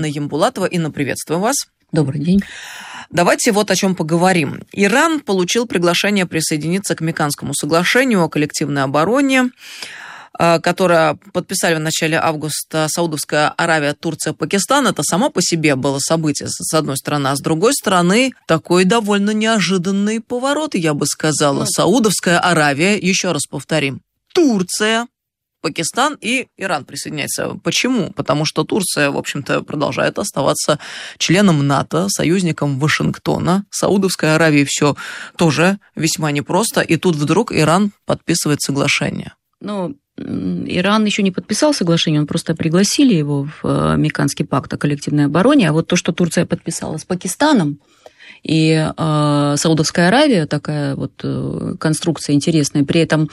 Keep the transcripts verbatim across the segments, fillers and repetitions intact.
Инна Ямбулатова. Инна, приветствую вас. Добрый день. Давайте вот о чем поговорим. Иран получил приглашение присоединиться к Мекканскому соглашению о коллективной обороне, которое подписали в начале августа Саудовская Аравия, Турция, Пакистан. Это само по себе было событие, с одной стороны. А с другой стороны, такой довольно неожиданный поворот, я бы сказала. Ну, Саудовская Аравия, еще раз повторим, Турция, Пакистан и Иран присоединяются. Почему? Потому что Турция, в общем-то, продолжает оставаться членом НАТО, союзником Вашингтона. Саудовской Аравии все тоже весьма непросто. И тут вдруг Иран подписывает соглашение. Ну, Иран еще не подписал соглашение, он просто пригласили его в Мекканский пакт о коллективной обороне. А вот то, что Турция подписала с Пакистаном, и э, Саудовская Аравия, такая вот э, конструкция интересная, при этом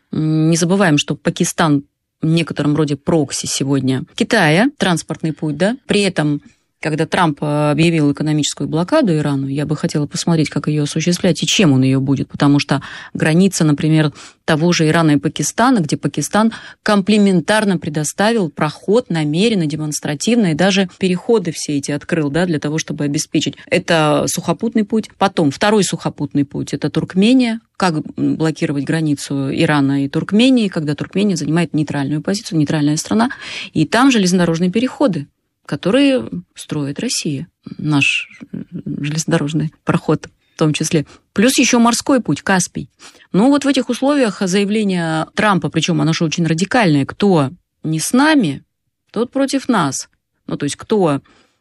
не забываем, что Пакистан в некотором роде прокси сегодня Китая, транспортный путь, да, при этом, когда Трамп объявил экономическую блокаду Ирану, я бы хотела посмотреть, как ее осуществлять и чем он ее будет, потому что граница, например, того же Ирана и Пакистана, где Пакистан комплементарно предоставил проход намеренно, демонстративно, и даже переходы все эти открыл, да, для того, чтобы обеспечить. Это сухопутный путь. Потом второй сухопутный путь – это Туркмения. Как блокировать границу Ирана и Туркмении, когда Туркмения занимает нейтральную позицию, нейтральная страна, и там железнодорожные переходы, которые строит Россия, наш железнодорожный проход в том числе. Плюс еще морской путь, Каспий. Ну вот в этих условиях заявление Трампа, причем оно же очень радикальное, кто не с нами, тот против нас. Ну то есть кто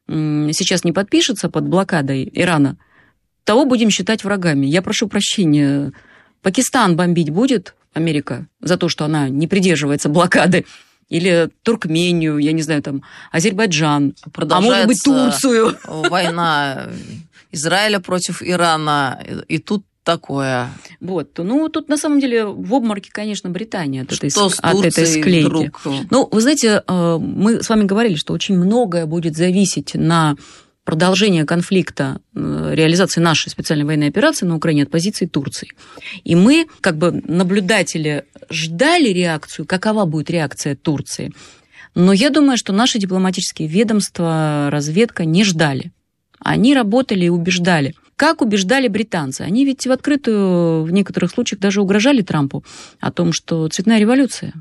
сейчас не подпишется под блокадой Ирана, того будем считать врагами. Я прошу прощения, Пакистан бомбить будет Америка за то, что она не придерживается блокады? Или Туркмению, я не знаю, там, Азербайджан, а может быть, Турцию. Война Израиля против Ирана, и тут такое. Вот, ну, тут на самом деле в обмороке, конечно, Британия от, что этой, от этой склейки. Вдруг? Ну, вы знаете, мы с вами говорили, что очень многое будет зависеть на продолжение конфликта, реализации нашей специальной военной операции на Украине от позиции Турции. И мы, как бы наблюдатели, ждали реакцию, какова будет реакция Турции. Но я думаю, что наши дипломатические ведомства, разведка не ждали. Они работали и убеждали. Как убеждали британцы? Они ведь в открытую в некоторых случаях даже угрожали Трампу о том, что цветная революция.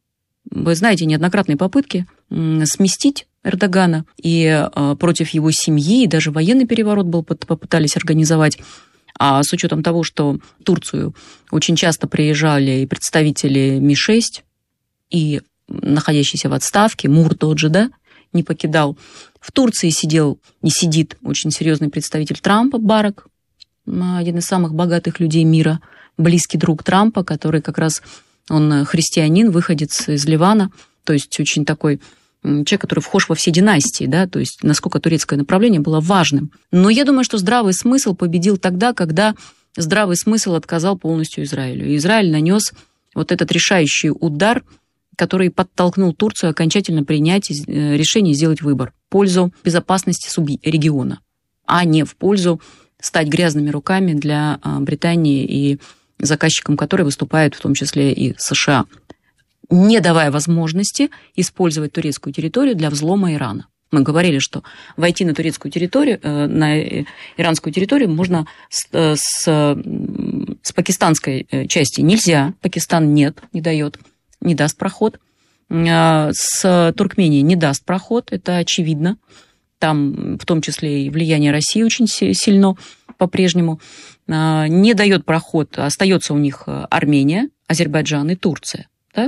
Вы знаете, неоднократные попытки сместить Эрдогана и против его семьи, и даже военный переворот был, попытались организовать. А с учетом того, что в Турцию очень часто приезжали и представители Ми шесть, и находящийся в отставке, Мур тот же, да, не покидал. В Турции сидел и сидит очень серьезный представитель Трампа, Барак, один из самых богатых людей мира, близкий друг Трампа, который как раз, он христианин, выходец из Ливана, то есть очень такой человек, который вхож во все династии, да, то есть насколько турецкое направление было важным. Но я думаю, что здравый смысл победил тогда, когда здравый смысл отказал полностью Израилю. И Израиль нанес вот этот решающий удар, который подтолкнул Турцию окончательно принять решение сделать выбор в пользу безопасности субрегиона, а не в пользу стать грязными руками для Британии и заказчиком которой выступают в том числе и США, не давая возможности использовать турецкую территорию для взлома Ирана. Мы говорили, что войти на турецкую территорию, на иранскую территорию можно с, с, с пакистанской части нельзя. Пакистан нет, не дает, не даст проход. С Туркменией не даст проход, это очевидно. Там в том числе и влияние России очень сильно по-прежнему. Не дает проход, остается у них Армения, Азербайджан и Турция. Да?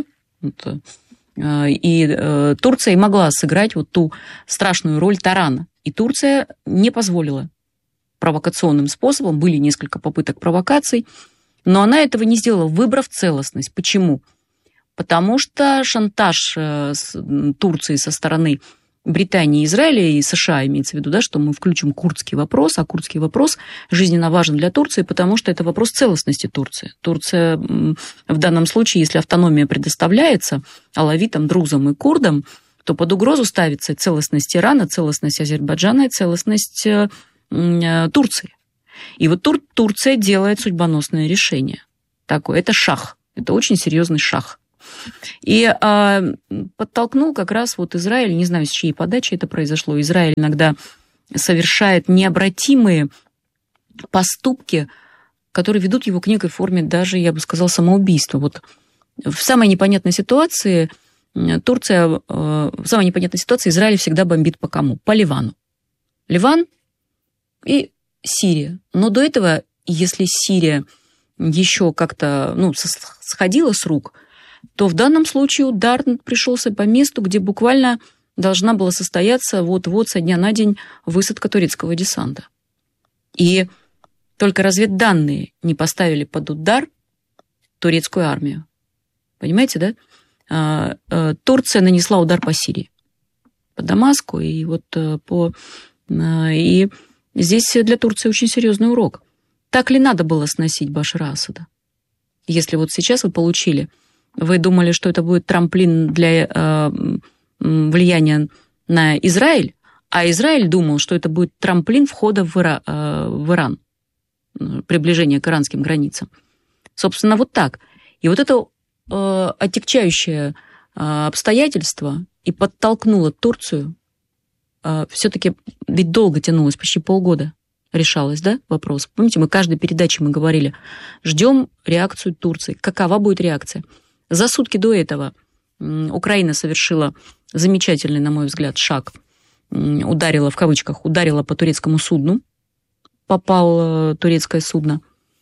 И Турция и могла сыграть вот ту страшную роль тарана. И Турция не позволила провокационным способом. Были несколько попыток провокаций, но она этого не сделала, выбрав целостность. Почему? Потому что шантаж Турции со стороны Британии, Израиля и США, имеется в виду, да, что мы включим курдский вопрос, а курдский вопрос жизненно важен для Турции, потому что это вопрос целостности Турции. Турция в данном случае, если автономия предоставляется алавитам, друзам и курдам, то под угрозу ставится целостность Ирана, целостность Азербайджана и целостность Турции. И вот Тур- Турция делает судьбоносное решение. Такое. Это шах. Это очень серьезный шах. И а, подтолкнул как раз вот Израиль, не знаю, с чьей подачи это произошло, Израиль иногда совершает необратимые поступки, которые ведут его к некой форме даже, я бы сказала, самоубийства. Вот в самой непонятной ситуации Турция, в самой непонятной ситуации Израиль всегда бомбит по кому? По Ливану. Ливан и Сирия. Но до этого, если Сирия еще как-то ну, сходила с рук, то в данном случае удар пришелся по месту, где буквально должна была состояться вот-вот со дня на день высадка турецкого десанта. И только разведданные не поставили под удар турецкую армию. Понимаете, да? Турция нанесла удар по Сирии, по Дамаску, и вот по... И здесь для Турции очень серьезный урок. Так ли надо было сносить Башара Асада? Если вот сейчас вы получили, вы думали, что это будет трамплин для э, влияния на Израиль, а Израиль думал, что это будет трамплин входа в, Ира, э, в Иран, приближение к иранским границам. Собственно, вот так. И вот это э, отягчающее э, обстоятельство и подтолкнуло Турцию, э, все-таки ведь долго тянулось, почти полгода решалось, да, вопрос. Помните, мы в каждой передаче мы говорили, ждем реакцию Турции. Какова будет реакция? За сутки до этого Украина совершила замечательный, на мой взгляд, шаг. Ударила, в кавычках, ударила по турецкому судну. Попало турецкое судно.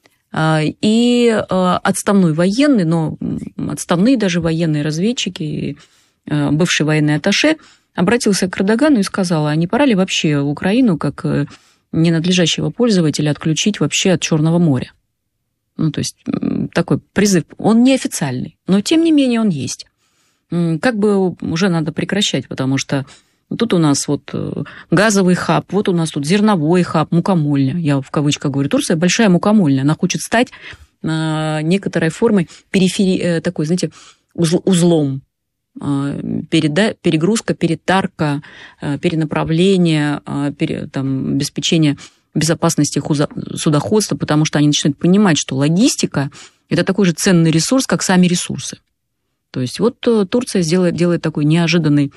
И отставной военный, но отставные даже военные разведчики, бывший военный атташе, обратился к Эрдогану и сказал, а не пора ли вообще Украину, как ненадлежащего пользователя, отключить вообще от Черного моря? Ну, то есть такой призыв, он неофициальный, но тем не менее он есть. Как бы уже надо прекращать, потому что тут у нас вот газовый хаб, вот у нас тут зерновой хаб, мукомольня, я в кавычках говорю, Турция большая мукомольня, она хочет стать некоторой формой периферии, такой, знаете, узлом. Переда, перегрузка, перетарка, перенаправление, пере, там, обеспечение безопасности судоходства, потому что они начинают понимать, что логистика – это такой же ценный ресурс, как сами ресурсы. То есть вот Турция сделает, делает такой неожиданный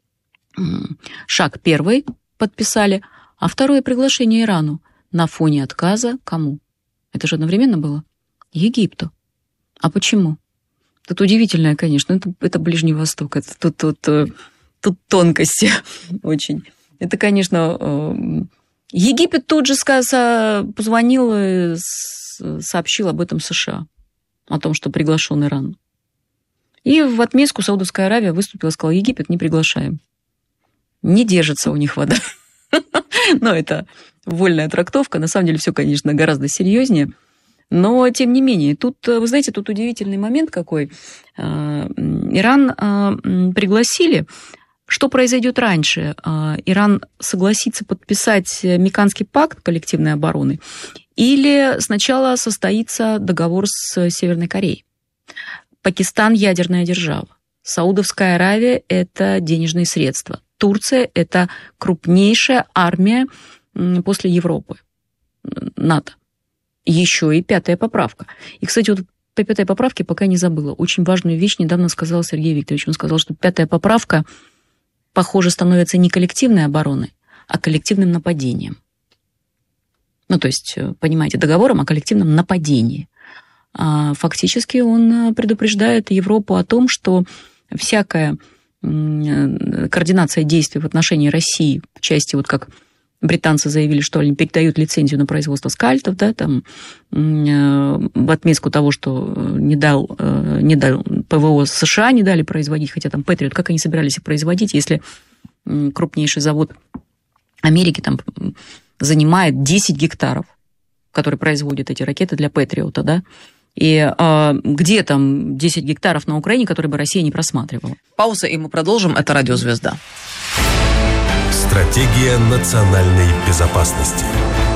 шаг. Первый подписали, а второе приглашение Ирану на фоне отказа кому? Это же одновременно было? Египту. А почему? Тут удивительное, конечно, это, это Ближний Восток, это тут, тут, тут тонкости очень. Это, конечно, Египет тут же позвонил и сообщил об этом США, о том, что приглашен Иран. И в отместку Саудовская Аравия выступила и сказала, Египет не приглашаем. Не держится у них вода. Но это вольная трактовка, на самом деле все, конечно, гораздо серьезнее. Но, тем не менее, тут, вы знаете, тут удивительный момент какой. Иран пригласили. Что произойдет раньше? Иран согласится подписать Меканский пакт коллективной обороны или сначала состоится договор с Северной Кореей? Пакистан – ядерная держава. Саудовская Аравия – это денежные средства. Турция – это крупнейшая армия после Европы, НАТО. Еще и пятая поправка. И, кстати, вот по пятой поправке пока не забыла. Очень важную вещь недавно сказал Сергей Викторович. Он сказал, что пятая поправка, похоже, становится не коллективной обороной, а коллективным нападением. Ну, то есть, понимаете, договором о коллективном нападении. А фактически он предупреждает Европу о том, что всякая координация действий в отношении России, в части, вот как британцы заявили, что они передают лицензию на производство скальтов, да, там, в отместку того, что не дал, не дал ПВО США, не дали производить, хотя там Патриот, как они собирались их производить, если крупнейший завод Америки там занимает десять гектаров, который производит эти ракеты для Патриота, да, и а, где там десять гектаров на Украине, которые бы Россия не просматривала? Пауза, и мы продолжим. Это «Радио Звезда». Стратегия национальной безопасности.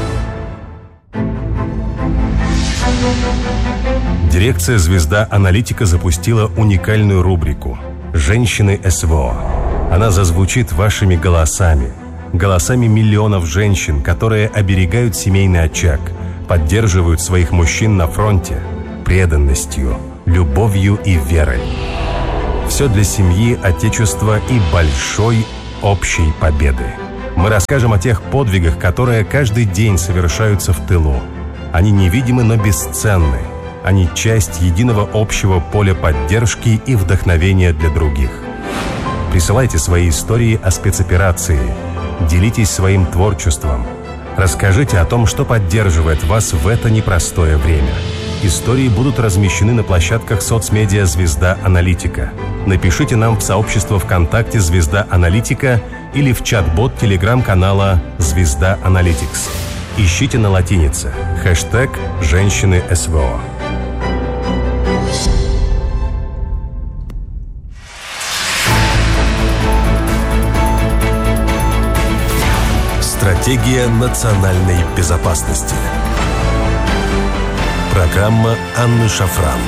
Дирекция «Звезда Аналитика» запустила уникальную рубрику «Женщины СВО». Она зазвучит вашими голосами, голосами миллионов женщин, которые оберегают семейный очаг, поддерживают своих мужчин на фронте преданностью, любовью и верой. Все для семьи, отечества и большой общей победы. Мы расскажем о тех подвигах, которые каждый день совершаются в тылу. Они невидимы, но бесценны. Они часть единого общего поля поддержки и вдохновения для других. Присылайте свои истории о спецоперации. Делитесь своим творчеством. Расскажите о том, что поддерживает вас в это непростое время. Истории будут размещены на площадках соцмедиа «Звезда Аналитика». Напишите нам в сообщество ВКонтакте «Звезда Аналитика» или в чат-бот телеграм-канала «Звезда Аналитикс». Ищите на латинице хэштег «Женщины СВО». Стратегия национальной безопасности. Программа Анны Шафран.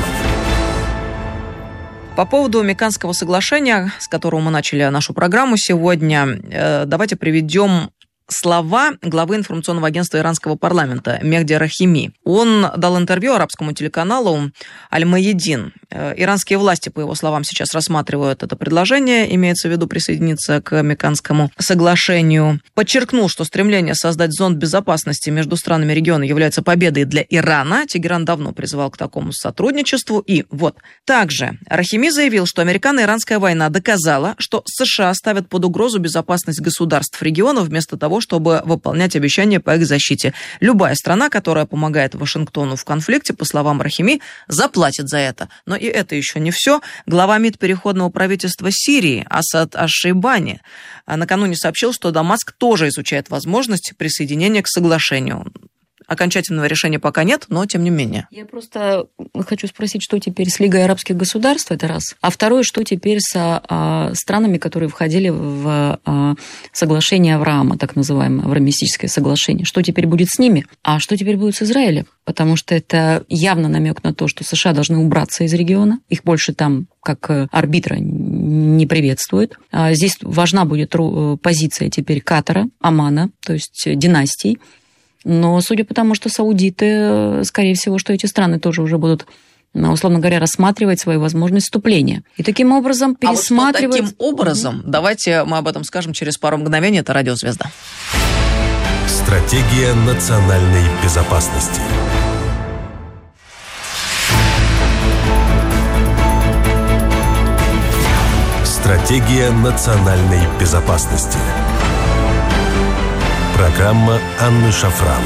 По поводу Меканского соглашения, с которого мы начали нашу программу сегодня, давайте приведем слова главы информационного агентства иранского парламента Мехди Рахими. Он дал интервью арабскому телеканалу «Аль-Маедин». Иранские власти, по его словам, сейчас рассматривают это предложение, имеется в виду присоединиться к Меканскому соглашению. Подчеркнул, что стремление создать зону безопасности между странами региона является победой для Ирана. Тегеран давно призывал к такому сотрудничеству. И вот, также Рахими заявил, что американо-иранская война доказала, что США ставят под угрозу безопасность государств региона вместо того, чтобы выполнять обещания по их защите. Любая страна, которая помогает Вашингтону в конфликте, по словам Рахими, заплатит за это. Но и это еще не все. Глава МИД переходного правительства Сирии Асад Аш-Шейбани накануне сообщил, что Дамаск тоже изучает возможность присоединения к соглашению. Окончательного решения пока нет, но тем не менее. Я просто хочу спросить, что теперь с Лигой арабских государств, это раз. А второе, что теперь со а, странами, которые входили в а, соглашение Авраама, так называемое, авраамистическое соглашение. Что теперь будет с ними? А что теперь будет с Израилем? Потому что это явно намек на то, что США должны убраться из региона. Их больше там как арбитра не приветствует. А здесь важна будет позиция теперь Катара, Омана, то есть династий. Но судя по тому, что саудиты, скорее всего, что эти страны тоже уже будут, условно говоря, рассматривать свою возможность вступления. И таким образом пересматривать... А вот таким образом, mm-hmm. давайте мы об этом скажем через пару мгновений. Это «Радио Звезда». Стратегия национальной безопасности. Стратегия национальной безопасности. Программа Анны Шафран.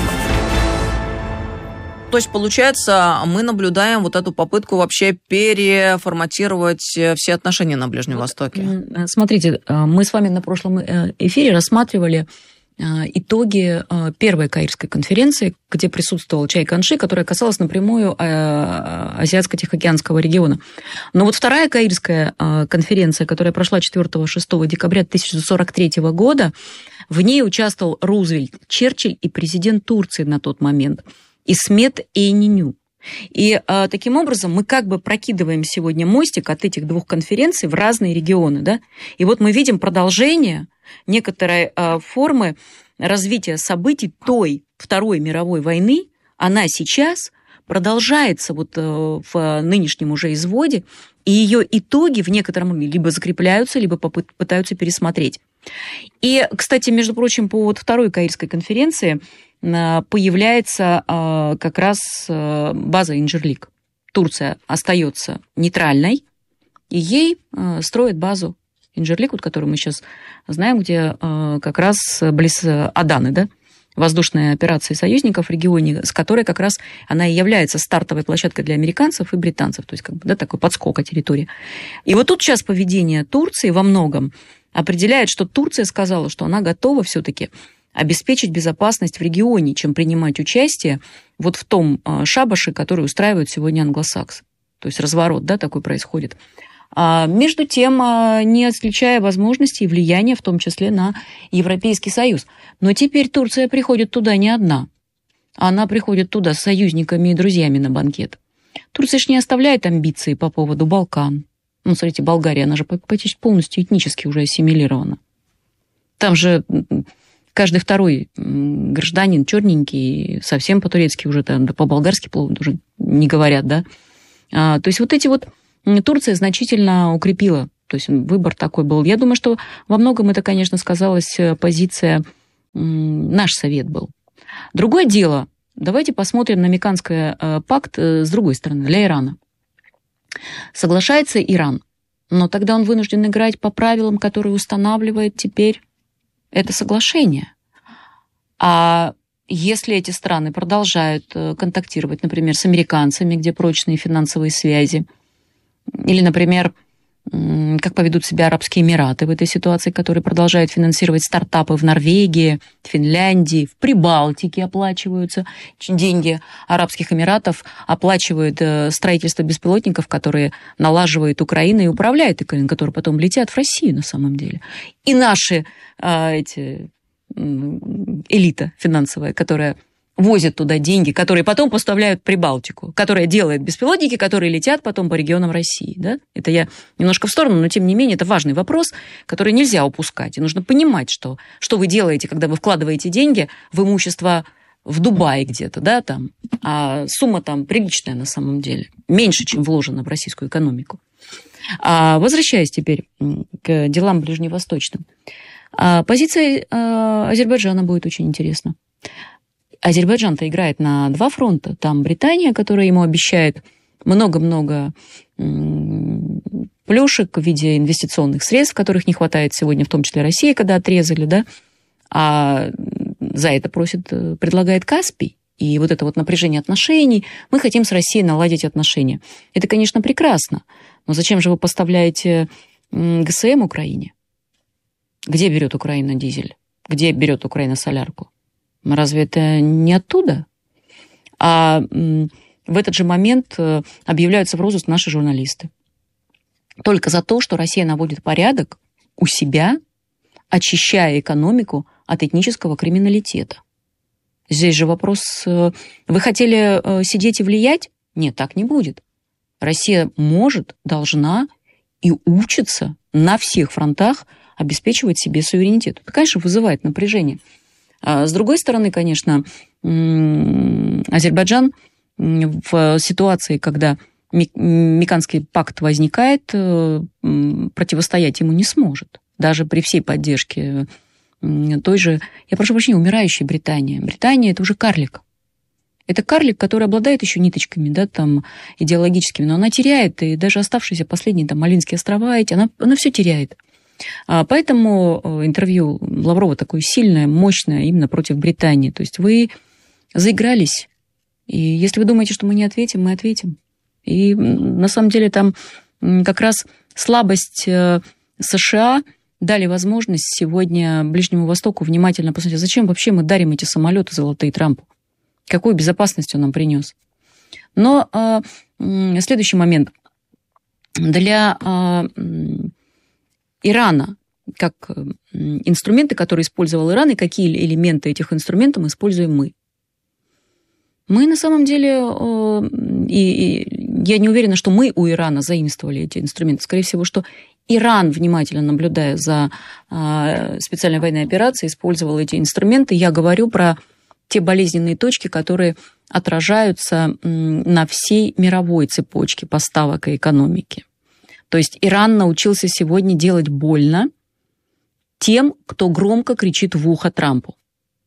То есть, получается, мы наблюдаем вот эту попытку вообще переформатировать все отношения на Ближнем вот, Востоке. Смотрите, мы с вами на прошлом эфире рассматривали итоги первой Каирской конференции, где присутствовал Чай Канши, которая касалась напрямую Азиатско-Тихоокеанского региона. Но вот вторая Каирская конференция, которая прошла четвёртого-шестого декабря тысяча девятьсот сорок третьего года, в ней участвовал Рузвельт, Черчилль и президент Турции на тот момент Исмет Эйниню. И а, таким образом мы как бы прокидываем сегодня мостик от этих двух конференций в разные регионы. Да? И вот мы видим продолжение некоторой а, формы развития событий той Второй мировой войны. Она сейчас продолжается вот а, в нынешнем уже изводе, и ее итоги в некотором либо закрепляются, либо пытаются пересмотреть. И, кстати, между прочим, по вот второй Каирской конференции появляется как раз база Инжирлик. Турция остается нейтральной, и ей строят базу Инжирлик, вот, которую мы сейчас знаем, где как раз близ Аданы, да, воздушная операция союзников в регионе, с которой как раз она и является стартовой площадкой для американцев и британцев, то есть как бы, да, такой подскок от территории. И вот тут сейчас поведение Турции во многом определяет, что Турция сказала, что она готова все-таки обеспечить безопасность в регионе, чем принимать участие вот в том шабаше, который устраивают сегодня англосаксы. То есть разворот, да, такой происходит. А между тем, не исключая возможности и влияния, в том числе на Европейский Союз. Но теперь Турция приходит туда не одна. Она приходит туда с союзниками и друзьями на банкет. Турция же не оставляет амбиции по поводу Балкан. Ну, смотрите, Болгария, она же почти полностью этнически уже ассимилирована. Там же каждый второй гражданин черненький, совсем по-турецки уже, там, да по-болгарски уже не говорят, да. А, то есть вот эти вот Турция значительно укрепила. То есть выбор такой был. Я думаю, что во многом это, конечно, сказалась позиция, наш совет был. Другое дело, давайте посмотрим на Меканский пакт с другой стороны, для Ирана. Соглашается Иран, но тогда он вынужден играть по правилам, которые устанавливает теперь это соглашение. А если эти страны продолжают контактировать, например, с американцами, где прочные финансовые связи, или, например, как поведут себя Арабские Эмираты в этой ситуации, которые продолжают финансировать стартапы в Норвегии, Финляндии, в Прибалтике оплачиваются деньги Арабских Эмиратов, оплачивают строительство беспилотников, которые налаживает Украина и управляет Украиной, которые потом летят в Россию на самом деле. И наши эти, элита финансовая, которая возят туда деньги, которые потом поставляют в Прибалтику, которая делает беспилотники, которые летят потом по регионам России. Да? Это я немножко в сторону, но тем не менее это важный вопрос, который нельзя упускать. И нужно понимать, что, что вы делаете, когда вы вкладываете деньги в имущество в Дубае где-то, да, там, а сумма там приличная на самом деле, меньше, чем вложена в российскую экономику. А возвращаясь теперь к делам ближневосточным, позиция Азербайджана будет очень интересна. Азербайджан-то играет на два фронта. Там Британия, которая ему обещает много-много плюшек в виде инвестиционных средств, которых не хватает сегодня, в том числе России, когда отрезали, да, а за это просит, предлагает Каспий. И вот это вот напряжение отношений, мы хотим с Россией наладить отношения. Это, конечно, прекрасно, но зачем же вы поставляете ГСМ Украине? Где берет Украина дизель? Где берет Украина солярку? Разве это не оттуда? А в этот же момент объявляются в розыск наши журналисты. Только за то, что Россия наводит порядок у себя, очищая экономику от этнического криминалитета. Здесь же вопрос, вы хотели сидеть и влиять? Нет, так не будет. Россия может, должна и учится на всех фронтах обеспечивать себе суверенитет. Это, конечно, вызывает напряжение. А с другой стороны, конечно, Азербайджан в ситуации, когда Меканский пакт возникает, противостоять ему не сможет. Даже при всей поддержке той же, я прошу прощения, умирающей Британии. Британия – это уже карлик. Это карлик, который обладает еще ниточками, да, там, идеологическими, но она теряет, и даже оставшиеся последние там, Малинские острова, эти, она, она все теряет. Поэтому интервью Лаврова такое сильное, мощное именно против Британии. То есть вы заигрались, и если вы думаете, что мы не ответим, мы ответим. И на самом деле там как раз слабость США дали возможность сегодня Ближнему Востоку внимательно посмотреть, зачем вообще мы дарим эти самолеты золотые Трампу? Какую безопасность он нам принес? Но э, следующий момент. Для э, Ирана, как инструменты, которые использовал Иран, и какие элементы этих инструментов используем мы. Мы на самом деле, и, и я не уверена, что мы у Ирана заимствовали эти инструменты. Скорее всего, что Иран, внимательно наблюдая за специальной военной операцией, использовал эти инструменты. Я говорю про те болезненные точки, которые отражаются на всей мировой цепочке поставок и экономики. То есть Иран научился сегодня делать больно тем, кто громко кричит в ухо Трампу.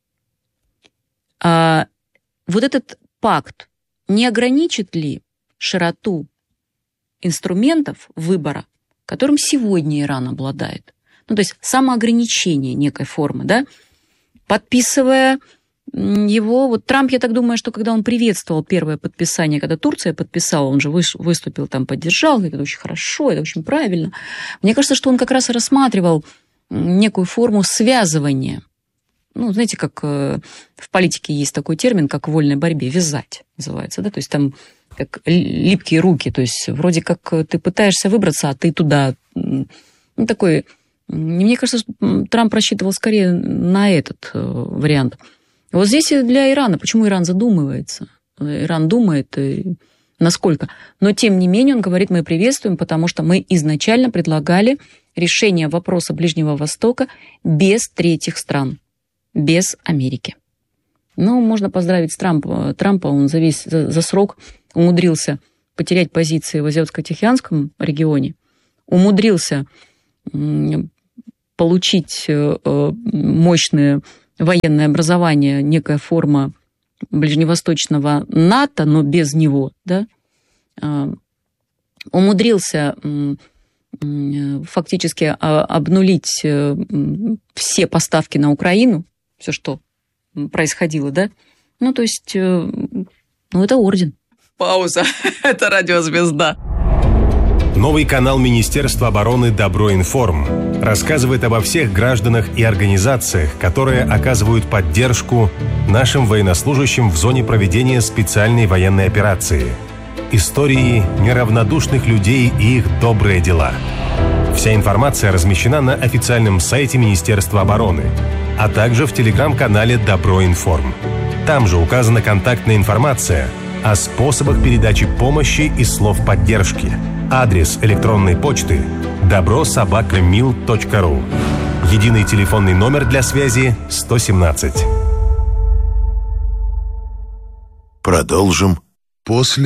А вот этот пакт не ограничит ли широту инструментов выбора, которым сегодня Иран обладает? Ну, то есть самоограничение некой формы, да? Подписывая его, вот Трамп, я так думаю, что когда он приветствовал первое подписание, когда Турция подписала, он же выступил там, поддержал, говорит, это очень хорошо, это очень правильно. Мне кажется, что он как раз и рассматривал некую форму связывания. Ну, знаете, как в политике есть такой термин, как в вольной борьбе, вязать называется, да, то есть там как липкие руки, то есть вроде как ты пытаешься выбраться, а ты туда, ну, такой, мне кажется, что Трамп рассчитывал скорее на этот вариант. Вот здесь для Ирана, почему Иран задумывается? Иран думает, насколько. Но, тем не менее, он говорит, мы приветствуем, потому что мы изначально предлагали решение вопроса Ближнего Востока без третьих стран, без Америки. Ну, можно поздравить с Трампа. Трампа, он за весь, за, за срок умудрился потерять позиции в Азиатско-Тихоокеанском регионе, умудрился получить мощное военное образование, некая форма ближневосточного НАТО, но без него, да, умудрился фактически обнулить все поставки на Украину, все, что происходило, да, ну, то есть, ну, это орден. Пауза. Это радиозвезда. Новый канал Министерства обороны «Доброинформ» рассказывает обо всех гражданах и организациях, которые оказывают поддержку нашим военнослужащим в зоне проведения специальной военной операции. Истории неравнодушных людей и их добрые дела. Вся информация размещена на официальном сайте Министерства обороны, а также в телеграм-канале «Доброинформ». Там же указана контактная информация о способах передачи помощи и слов поддержки. Адрес электронной почты добро собака мил точка ру. Единый телефонный номер для связи сто семнадцать. Продолжим после